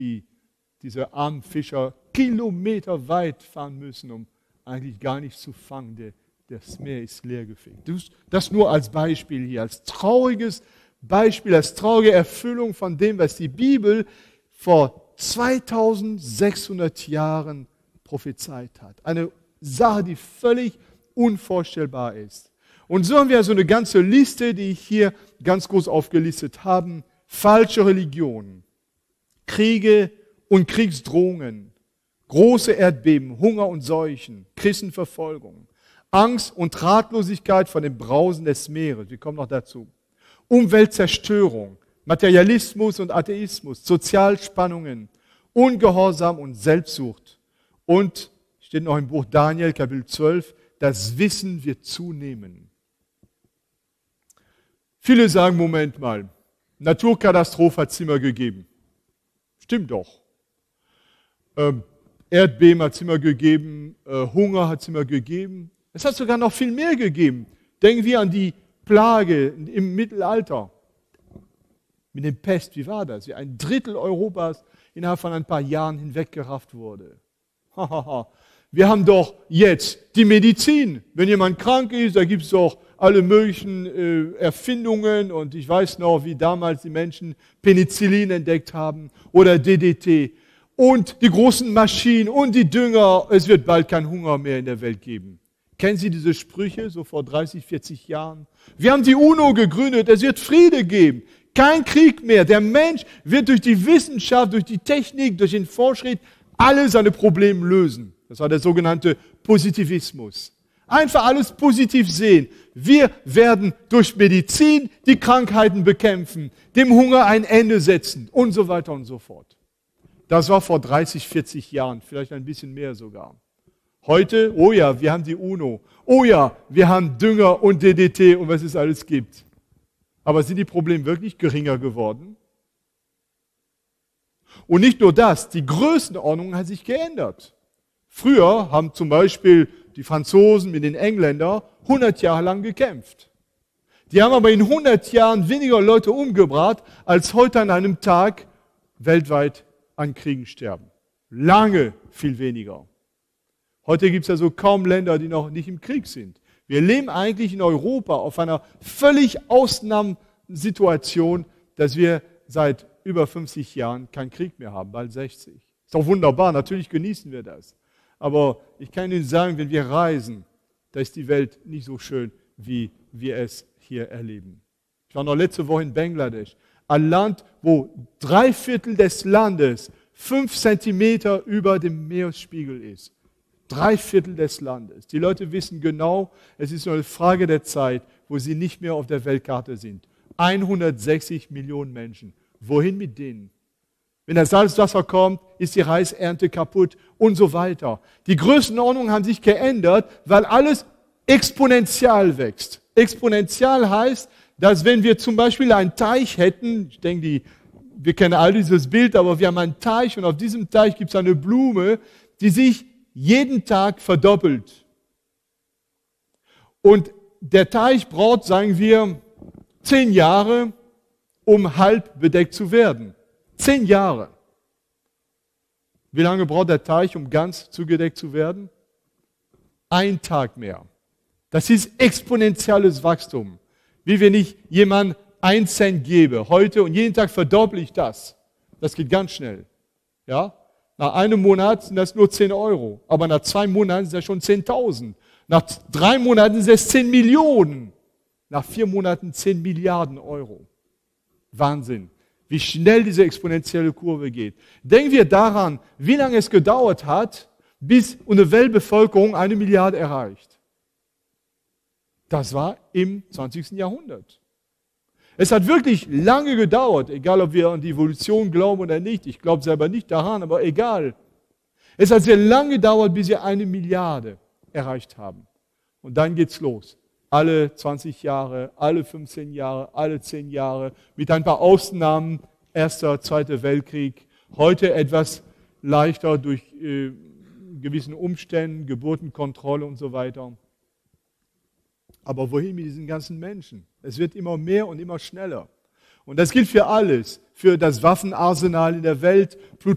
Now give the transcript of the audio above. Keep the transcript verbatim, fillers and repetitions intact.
die diese armen Fischer kilometerweit fahren müssen, um eigentlich gar nichts zu fangen. Der, das Meer ist leergefegt. Das nur als Beispiel hier, als trauriges Beispiel, als traurige Erfüllung von dem, was die Bibel vor zweitausendsechshundert Jahren prophezeit hat. Eine Sache, die völlig unvorstellbar ist. Und so haben wir also eine ganze Liste, die ich hier ganz groß aufgelistet habe. Falsche Religionen, Kriege und Kriegsdrohungen, große Erdbeben, Hunger und Seuchen, Christenverfolgung, Angst und Ratlosigkeit vor dem Brausen des Meeres, wir kommen noch dazu, Umweltzerstörung, Materialismus und Atheismus, Sozialspannungen, Ungehorsam und Selbstsucht. Und, steht noch im Buch Daniel, Kapitel zwölf, das Wissen wird zunehmen. Viele sagen, Moment mal, Naturkatastrophe hat es immer gegeben. Stimmt doch. Ähm, Erdbeben hat es immer gegeben, äh, Hunger hat es immer gegeben. Es hat sogar noch viel mehr gegeben. Denken wir an die Plage im Mittelalter. Mit dem Pest, wie war das? Wie ein Drittel Europas innerhalb von ein paar Jahren hinweggerafft wurde. Wir haben doch jetzt die Medizin. Wenn jemand krank ist, da gibt es doch alle möglichen äh, Erfindungen. Und ich weiß noch, wie damals die Menschen Penicillin entdeckt haben oder D D T. Und die großen Maschinen und die Dünger. Es wird bald keinen Hunger mehr in der Welt geben. Kennen Sie diese Sprüche, so vor dreißig, vierzig Jahren? Wir haben die UNO gegründet, es wird Friede geben. Kein Krieg mehr. Der Mensch wird durch die Wissenschaft, durch die Technik, durch den Fortschritt alle seine Probleme lösen. Das war der sogenannte Positivismus. Einfach alles positiv sehen. Wir werden durch Medizin die Krankheiten bekämpfen, dem Hunger ein Ende setzen und so weiter und so fort. Das war vor dreißig, vierzig Jahren, vielleicht ein bisschen mehr sogar. Heute, oh ja, wir haben die UNO. Oh ja, wir haben Dünger und D D T und was es alles gibt. Aber sind die Probleme wirklich geringer geworden? Und nicht nur das, die Größenordnung hat sich geändert. Früher haben zum Beispiel die Franzosen mit den Engländern hundert Jahre lang gekämpft. Die haben aber in hundert Jahren weniger Leute umgebracht, als heute an einem Tag weltweit an Kriegen sterben. Lange viel weniger. Heute gibt es also kaum Länder, die noch nicht im Krieg sind. Wir leben eigentlich in Europa auf einer völlig Ausnahmesituation, dass wir seit über fünfzig Jahren keinen Krieg mehr haben, bald sechzig. Ist doch wunderbar, natürlich genießen wir das. Aber ich kann Ihnen sagen, wenn wir reisen, da ist die Welt nicht so schön, wie wir es hier erleben. Ich war noch letzte Woche in Bangladesch, ein Land, wo drei Viertel des Landes fünf Zentimeter über dem Meeresspiegel ist. Drei Viertel des Landes. Die Leute wissen genau, es ist nur eine Frage der Zeit, wo sie nicht mehr auf der Weltkarte sind. hundertsechzig Millionen Menschen. Wohin mit denen? Wenn das Salzwasser kommt, ist die Reisernte kaputt und so weiter. Die Größenordnungen haben sich geändert, weil alles exponentiell wächst. Exponentiell heißt, dass wenn wir zum Beispiel einen Teich hätten, ich denke, die, wir kennen all dieses Bild, aber wir haben einen Teich und auf diesem Teich gibt es eine Blume, die sich jeden Tag verdoppelt. Und der Teich braucht, sagen wir, zehn Jahre, um halb bedeckt zu werden. Zehn Jahre. Wie lange braucht der Teich, um ganz zugedeckt zu werden? Ein Tag mehr. Das ist exponentielles Wachstum. Wie wenn ich jemandem ein Cent gebe heute und jeden Tag verdopple ich das. Das geht ganz schnell. Ja? Nach einem Monat sind das nur zehn Euro, aber nach zwei Monaten sind das schon zehntausend. Nach drei Monaten sind es zehn Millionen. Nach vier Monaten zehn Milliarden Euro. Wahnsinn, wie schnell diese exponentielle Kurve geht. Denken wir daran, wie lange es gedauert hat, bis eine Weltbevölkerung eine Milliarde erreicht. Das war im zwanzigsten Jahrhundert. Es hat wirklich lange gedauert, egal ob wir an die Evolution glauben oder nicht. Ich glaube selber nicht daran, aber egal. Es hat sehr lange gedauert, bis wir eine Milliarde erreicht haben. Und dann geht's los. Alle zwanzig Jahre, alle fünfzehn Jahre, alle zehn Jahre, mit ein paar Ausnahmen, Erster, Zweiter Weltkrieg. Heute etwas leichter durch äh, gewissen Umständen, Geburtenkontrolle und so weiter. Aber wohin mit diesen ganzen Menschen? Es wird immer mehr und immer schneller. Und das gilt für alles, für das Waffenarsenal in der Welt,